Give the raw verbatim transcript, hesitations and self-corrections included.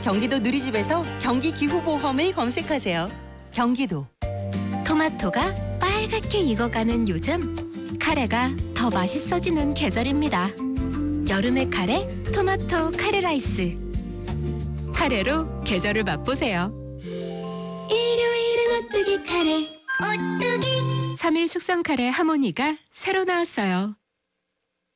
경기도 누리집에서 경기기후보험을 검색하세요. 경기도. 토마토가 빨갛게 익어가는 요즘, 카레가 더 맛있어지는 계절입니다. 여름의 카레, 토마토 카레 라이스. 카레로 계절을 맛보세요. 일요일은 오뚜기 카레. 오뚜기. 삼 일 숙성 카레 하모니가 새로 나왔어요.